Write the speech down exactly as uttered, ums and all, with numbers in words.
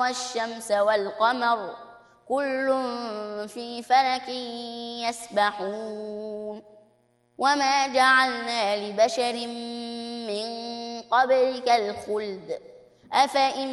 والشمس والقمر كل في فلك يسبحون وما جعلنا لبشر من قبلك الخلد أفإن